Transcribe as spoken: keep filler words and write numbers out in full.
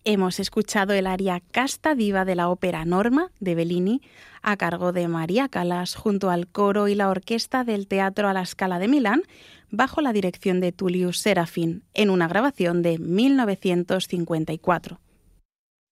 Hemos escuchado el aria Casta Diva de la ópera Norma de Bellini, a cargo de María Callas, junto al coro y la orquesta del Teatro alla Scala de Milán, bajo la dirección de Tullius Serafin, en una grabación de mil novecientos cincuenta y cuatro.